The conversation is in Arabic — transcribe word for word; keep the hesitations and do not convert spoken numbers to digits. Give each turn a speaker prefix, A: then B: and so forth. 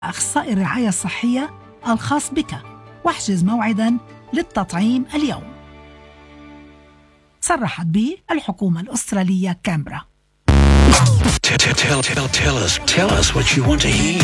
A: أخصائي الرعاية الصحية الخاص بك واحجز موعدا للتطعيم اليوم. صرحت به الحكومة الأسترالية كامبرا.
B: Tell, tell, tell, tell us, tell us what you want to hear.